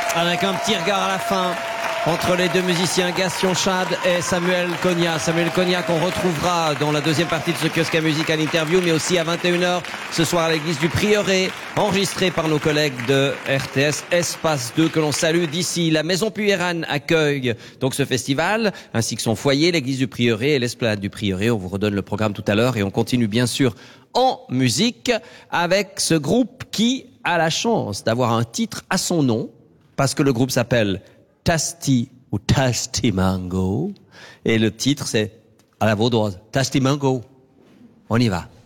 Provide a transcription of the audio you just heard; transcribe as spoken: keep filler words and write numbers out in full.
Avec un petit regard à la fin entre les deux musiciens, Gaston Chad et Samuel Cogna. Samuel Cogna qu'on retrouvera dans la deuxième partie de ce kiosque à musique à l'interview, mais aussi à vingt et une heures ce soir à l'église du Prieuré, enregistré par nos collègues de R T S Espace deux que l'on salue d'ici. La Maison Puyérane accueille donc ce festival, ainsi que son foyer, l'église du Prieuré et l'esplanade du Prieuré. On vous redonne le programme tout à l'heure et on continue bien sûr en musique avec ce groupe qui a la chance d'avoir un titre à son nom, parce que le groupe s'appelle Tasty ou Tasty Mango. Et le titre, c'est à la vaudoise. Tasty Mango. On y va.